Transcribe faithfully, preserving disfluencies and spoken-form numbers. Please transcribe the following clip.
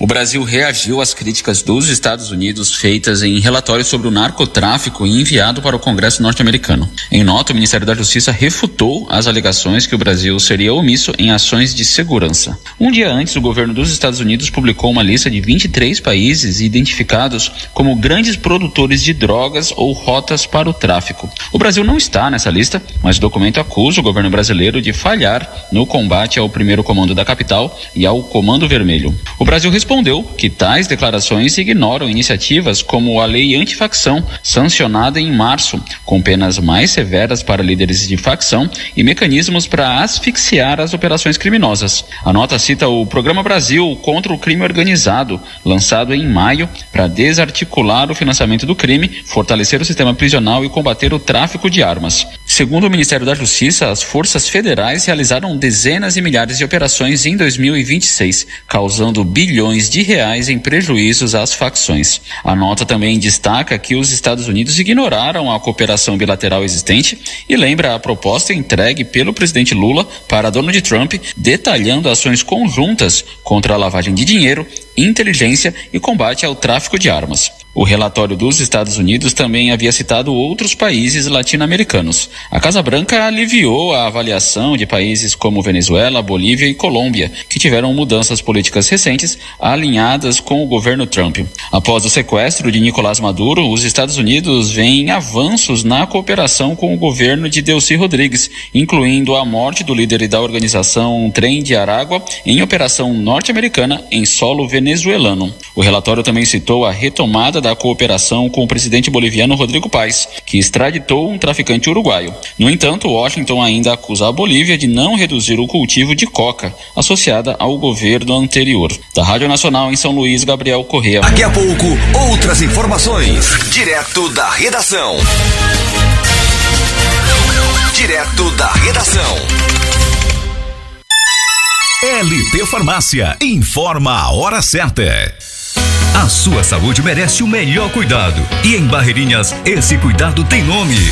O Brasil reagiu às críticas dos Estados Unidos feitas em relatório sobre o narcotráfico enviado para o Congresso norte-americano. Em nota, o Ministério da Justiça refutou as alegações que o Brasil seria omisso em ações de segurança. Um dia antes, o governo dos Estados Unidos publicou uma lista de vinte e três países identificados como grandes produtores de drogas ou rotas para o tráfico. O Brasil não está nessa lista, mas o documento acusa o governo brasileiro de falhar no combate ao primeiro comando da capital e ao Comando Vermelho. O Brasil respondeu que tais declarações ignoram iniciativas como a Lei Antifacção, sancionada em março, com penas mais severas para líderes de facção e mecanismos para asfixiar as operações criminosas. A nota cita o Programa Brasil contra o Crime Organizado, lançado em maio para desarticular o financiamento do crime, fortalecer o sistema prisional e combater o tráfico de armas. Segundo o Ministério da Justiça, as forças federais realizaram dezenas e milhares de operações em dois mil e vinte e seis, causando bilhões de reais em prejuízos às facções. A nota também destaca que os Estados Unidos ignoraram a cooperação bilateral existente e lembra a proposta entregue pelo presidente Lula para Donald Trump, detalhando ações conjuntas contra a lavagem de dinheiro, inteligência e combate ao tráfico de armas. O relatório dos Estados Unidos também havia citado outros países latino-americanos. A Casa Branca aliviou a avaliação de países como Venezuela, Bolívia e Colômbia, que tiveram mudanças políticas recentes alinhadas com o governo Trump. Após o sequestro de Nicolás Maduro, os Estados Unidos veem avanços na cooperação com o governo de Delcy Rodrigues, incluindo a morte do líder da organização Trem de Aragua em operação norte-americana em solo venezuelano. O relatório também citou a retomada da cooperação com o presidente boliviano Rodrigo Paz, que extraditou um traficante uruguaio. No entanto, Washington ainda acusa a Bolívia de não reduzir o cultivo de coca, associada ao governo anterior. Da Rádio Nacional em São Luís, Gabriel Correa. Daqui a pouco, outras informações, direto da redação. Direto da redação. L T Farmácia, informa a hora certa. A sua saúde merece o melhor cuidado. E em Barreirinhas, esse cuidado tem nome.